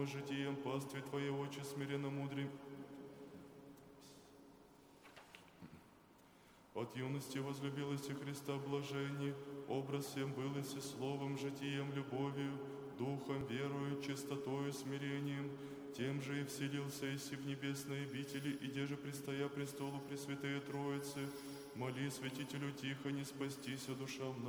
житием пастве Твоей, Отче, смиренно мудрый. От юности возлюбилась и Христа блажени, образ всем был и словом, житием, любовью, духом, верою, чистотою, смирением, тем же и вселился и в небесные обители, и де же предстоя престолу Пресвятые Троицы, моли святителю тихо, не спастися душам